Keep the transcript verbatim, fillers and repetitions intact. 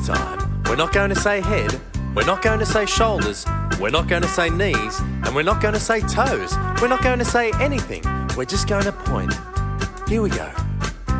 time, we're not going to say head, we're not going to say shoulders, we're not going to say knees, and we're not going to say toes. We're not going to say anything. We're just going to point. Here we go.